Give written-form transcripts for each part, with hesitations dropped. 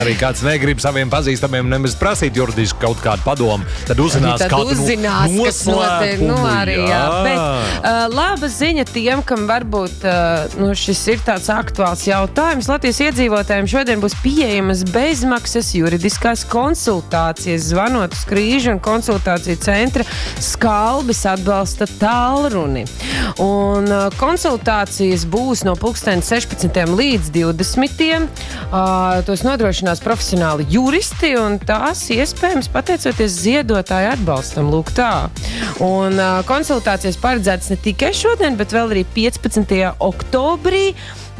Arī kāds negrib saviem pazīstamiem nemaz prasīt juridiski kaut kādu padomu, tad uzzinās kādu noslēpumu. Arī, jā. Bet laba ziņa tiem, kam varbūt šis ir tāds aktuāls jautājums. Latvijas iedzīvotājiem šodien būs pieejamas bezmaksas juridiskās konsultācijas. Zvanot uz Krīžu un konsultāciju centra Skalbis atbalsta tālruni. Un konsultācijas būs no 16. līdz 20. Tos nodrošinās profesionāli juristi, un tās iespējams pateicoties ziedotāju atbalstam. Lūk tā. Un konsultācijas paredzētas ne tikai šodien, bet vēl arī 15. oktobrī,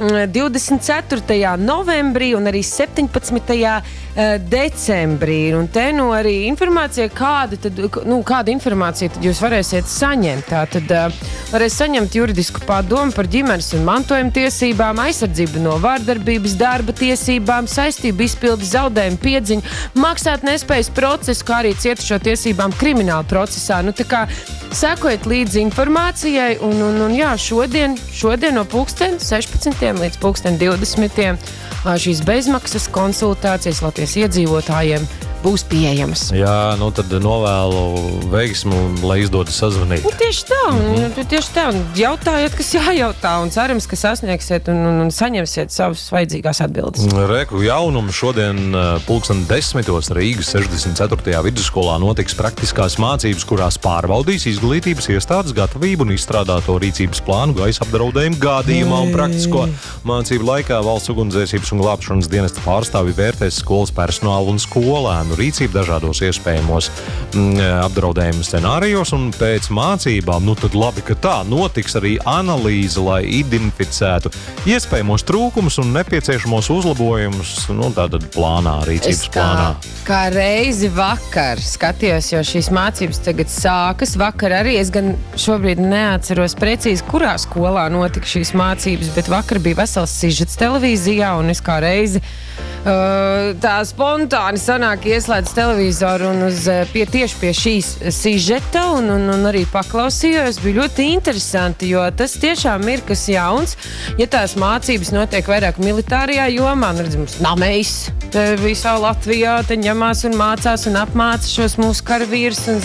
24. novembrī un arī 17. decembrī. Un te arī informācija, kādu informāciju tad jūs varēsiet saņemt. Tātad varēs saņemt juridisku padomu par ģimenes un mantojuma tiesībām, aizsardzību no vārdarbības, darba tiesībām, saistību izpildi, zaudējumu piedziņu, maksāt nespējas procesu, kā arī cietušo tiesībām krimināla procesā. Tā kā sekojiet līdzi informācijai un jā, šodien no 16. līdz 20. Šīs bezmaksas konsultācijas Latvijas iedzīvotājiem būs pieejamas. Jā, tad novēlu veiksmu, lai izdodas sazvanīt. Tieši tā. Jautājiet, kas jājautā, un cerams, ka sasniegsiet un saņemsiet savas vajadzīgās atbildes. Reku jaunumu šodien 10:00 Rīgas 64. vidusskolā notiks praktiskās mācības, kurās pārbaudīs izglītības iestādes gatavību un izstrādāto rīcības plānu gaisa apdraudējumu gadījumā un praktisko mācību laikā valsts ugunsdzēsības un glābšanas dienesta pārstāvi vērtēs skolas personālu un skolēnu rīcību dažādos iespējamos apdraudējumu scenārijos, un pēc mācībām, tad labi, ka tā notiks arī analīze, lai identificētu iespējamos trūkumus un nepieciešamos uzlabojumus, tātad rīcības plānā. Kā reizi vakar skatījos, jo šīs mācības tagad sākas. Vakar arī es gan šobrīd neatceros precīzi, kurā skolā notika šīs mācības, bet vakar bija vesels sižets televīzijā, un es kā reizi tā spontāni sanāk ieslēdz televizoru un tieši pie šīs sižeta un arī paklausījos. Bija ļoti interesanti, jo tas tiešām ir kas jauns. Ja tās mācības notiek vairāk militārajā jomā, redzams, namejs visā Latvijā te ņemās un mācās un apmāca šos mūsu karavīrus un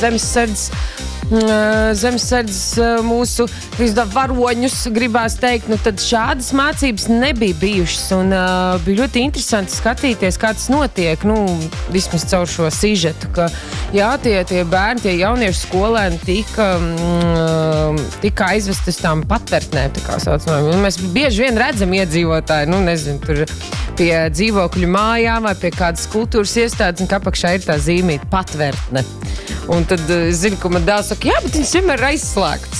zemesardzes mūsu varoņus, gribās teikt, tad šādas mācības nebija bijušas, un bija ļoti interesanti skatīties, kā tas notiek, vismaz caur šo sižetu, ka jā, tie bērni, tie jaunieši skolēni tika aizvesti uz tām patvērtnēm, tā kā saucamām. Mēs bieži vien redzam iedzīvotāji, tur pie dzīvokļu mājām vai pie kādas kultūras iestādes, un apakšā ir tā zīmīta patvērtne. Un tad zinu, ka man dēls saka, jā, bet viņas vienmēr ir aizslēgtas.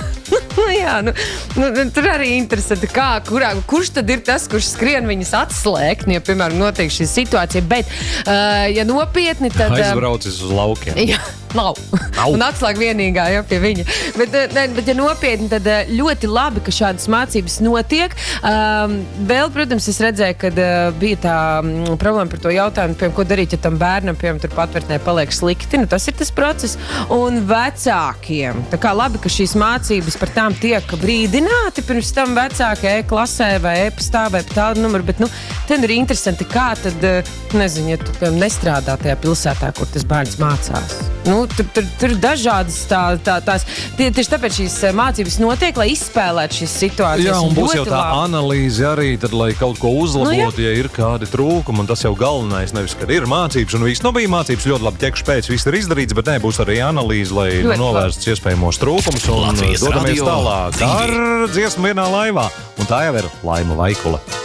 Tur arī interesanti, kurš tad ir tas, kurš skrien viņas atslēgt, ja, piemēram, notiek šī situācija. Bet, ja nopietni, tad aizbraucis uz laukiem. Jā, nav. Un atslēg vienīgā, jā, pie viņa. Bet ja nopietni, tad ļoti labi, ka šādas mācības notiek. Vēl, protams, es redzēju, kad bija tā problēma par to jautājumu, piemēram, ko darīt, ja tam bērnam, piemēram, tur patvērtnē paliek slikti. Tas ir tas process. Un vecākiem. Tā kā labi, ka šīs mācības par tām tiek brīdināti pirms tam vecāki e-klasē vai e-pastā vai pa tādu numuru, bet, ten ir interesanti, kā tad, nezinu, ja tu, piemēram, nestrādā tajā pilsētā, kur tas bērns mācās. Tur ir dažādas tās. Tieši tāpēc šīs mācības notiek, lai izspēlētu šīs situācijas. Jā, un būs jau tā analīze arī, tad, lai kaut ko uzlabotu, ja ir kādi trūkumi, un tas jau galvenais, nevis, kad ir mācības, un viss bija mācības, ļoti labi ķekšu pēc, viss ir izdarīts, bet būs arī analīze, lai novērsts iespējamos trūkumus, un dodamies tālāk ar dziesmu vienā laivā, un tā jau ir Laima Vaikula.